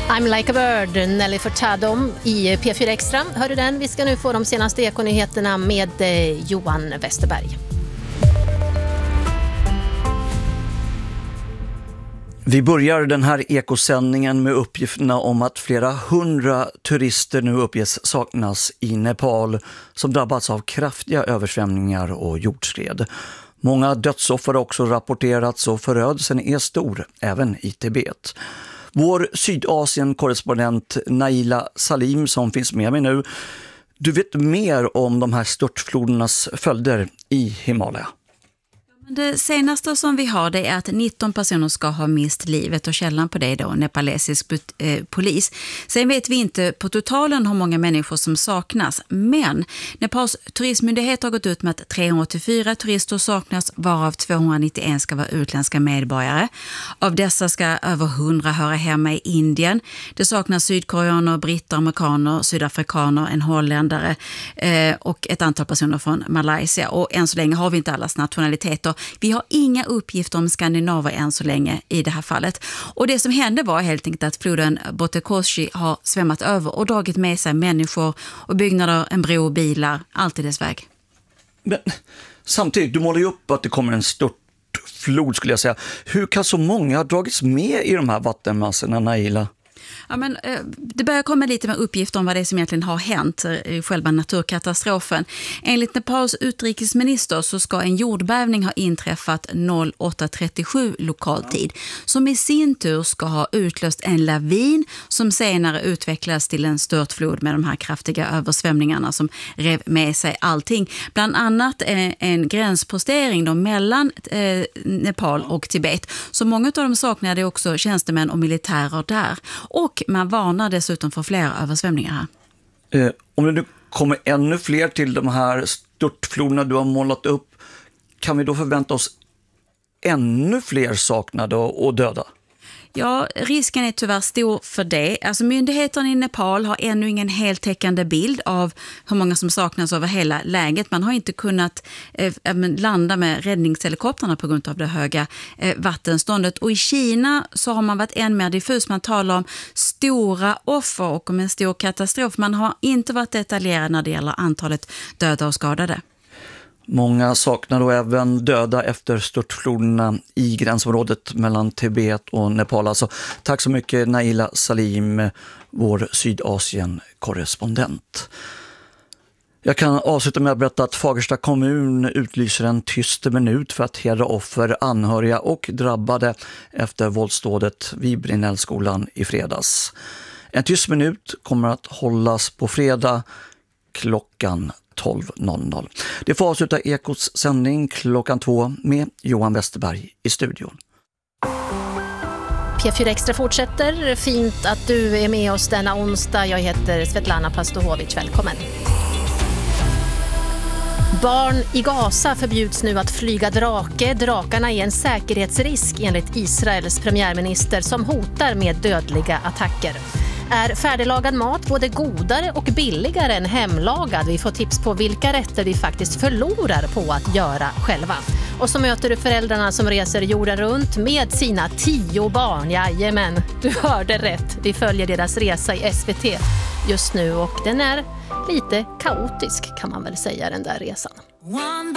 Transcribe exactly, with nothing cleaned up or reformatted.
I'm like a bird, Nelly Furtado i P fyra Extra. Hör du den? Vi ska nu få de senaste ekonyheterna med Johan Westerberg. Vi börjar den här ekosändningen med uppgifterna om att flera hundra turister nu uppges saknas i Nepal som drabbats av kraftiga översvämningar och jordskred. Många dödsoffer har också rapporterats och förödelsen är stor, även i Tibet. Vår Sydasien-korrespondent Naila Salim som finns med mig nu, du vet mer om de här störtflodernas följder i Himalaya. Det senaste som vi har det är att nitton personer ska ha mist livet och källan på det då, nepalesisk eh, polis. Sen vet vi inte på totalen hur många människor som saknas, men Nepals turistmyndighet har gått ut med att trehundraåttiofyra turister saknas, varav tvåhundranittioen ska vara utländska medborgare. Av dessa ska över hundra höra hemma i Indien. Det saknas sydkoreaner, britter, amerikaner, sydafrikaner, en holländare eh, och ett antal personer från Malaysia. Och än så länge har vi inte allas nationaliteter. Vi har inga uppgifter om skandinaver än så länge i det här fallet. Och det som hände var helt enkelt att floden Botekoshi har svämmat över och dragit med sig människor och byggnader, en bro, bilar, allt i dess väg. Men samtidigt, du målar ju upp att det kommer en störtflod skulle jag säga. Hur kan så många ha dragits med i de här vattenmassorna, Naila? Ja, men, eh, det börjar komma lite med uppgifter om vad det är som egentligen har hänt i själva naturkatastrofen. Enligt Nepals utrikesminister så ska en jordbävning ha inträffat åtta trettiosju lokal tid, som i sin tur ska ha utlöst en lavin som senare utvecklades till en störtflod med de här kraftiga översvämningarna som rev med sig allting. Bland annat eh, en gränspostering då mellan eh, Nepal och Tibet. Så många av dem saknade också tjänstemän och militärer där. Och man varnar dessutom för fler översvämningar här. Eh, om det nu kommer ännu fler till de här störtfloderna du har målat upp, kan vi då förvänta oss ännu fler saknade och döda? Ja, risken är tyvärr stor för det. Alltså myndigheterna i Nepal har ännu ingen heltäckande bild av hur många som saknas över hela läget. Man har inte kunnat eh, landa med räddningshelikopterna på grund av det höga eh, vattenståndet. Och i Kina så har man varit än mer diffus. Man talar om stora offer och om en stor katastrof. Man har inte varit detaljerad när det gäller antalet döda och skadade. Många saknar då även döda efter störtfloderna i gränsområdet mellan Tibet och Nepal. Alltså, tack så mycket Naila Salim, vår Sydasien-korrespondent. Jag kan avsluta med att berätta att Fagersta kommun utlyser en tyst minut för att hedra offer, anhöriga och drabbade efter våldsdådet vid Brinnellskolan i fredags. En tyst minut kommer att hållas på fredag klockan tolv noll noll. Det får avsluta Ekots sändning klockan två med Johan Westerberg i studion. P fyra Extra fortsätter. Fint att du är med oss denna onsdag. Jag heter Svetlana Pastohovic. Välkommen. Barn i Gaza förbjuds nu att flyga drake. Drakarna är en säkerhetsrisk enligt Israels premiärminister som hotar med dödliga attacker. Är färdiglagad mat både godare och billigare än hemlagad? Vi får tips på vilka rätter vi faktiskt förlorar på att göra själva. Och så möter du föräldrarna som reser jorden runt med sina tio barn. Jajamän, du hörde rätt. Vi följer deras resa i S V T just nu och den är lite kaotisk kan man väl säga, den där resan.